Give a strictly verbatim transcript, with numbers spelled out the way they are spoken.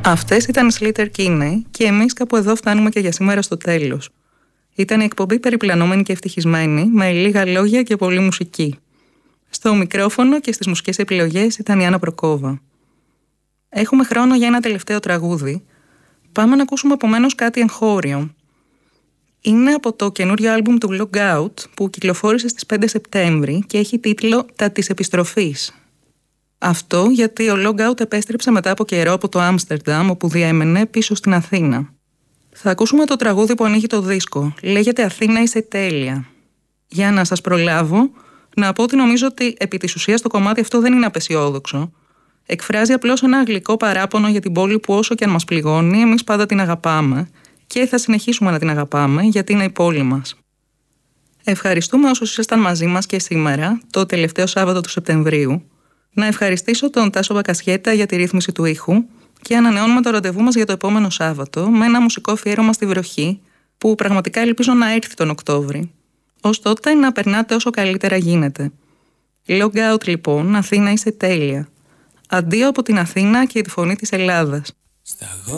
Αυτές ήταν οι Slater Kinney και εμείς κάπου εδώ φτάνουμε και για σήμερα στο τέλος. Ήταν η εκπομπή περιπλανόμενη και ευτυχισμένη, με λίγα λόγια και πολλή μουσική. Στο μικρόφωνο και στις μουσικές επιλογές ήταν η Άννα Προκόβα. Έχουμε χρόνο για ένα τελευταίο τραγούδι. Πάμε να ακούσουμε επομένως κάτι εγχώριο. Είναι από το καινούριο άλμπουμ του Logout που κυκλοφόρησε στις πέντε Σεπτέμβρη και έχει τίτλο «Τα της επιστροφής». Αυτό γιατί ο Logout επέστρεψε μετά από καιρό από το Άμστερνταμ, όπου διέμενε, πίσω στην Αθήνα. Θα ακούσουμε το τραγούδι που ανοίγει το δίσκο. Λέγεται «Αθήνα είσαι τέλεια». Για να σας προλάβω, να πω ότι νομίζω ότι επί της ουσίας το κομμάτι αυτό δεν είναι απεσιόδοξο. Εκφράζει απλώς ένα γλυκό παράπονο για την πόλη που όσο και αν μας πληγώνει, εμείς πάντα την αγαπάμε και θα συνεχίσουμε να την αγαπάμε γιατί είναι η πόλη μας. Ευχαριστούμε όσους ήσασταν μαζί μας και σήμερα, το τελευταίο Σάββατο του Σεπτεμβρίου. Να ευχαριστήσω τον Τάσο Μπακασιέτα για τη ρύθμιση του ήχου και ανανεώνουμε το ραντεβού μας για το επόμενο Σάββατο με ένα μουσικό αφιέρωμα στη βροχή που πραγματικά ελπίζω να έρθει τον Οκτώβρη. Ως τότε να περνάτε όσο καλύτερα γίνεται. Logout λοιπόν, Αθήνα είσαι τέλεια. Αντίο από την Αθήνα και τη φωνή της Ελλάδας.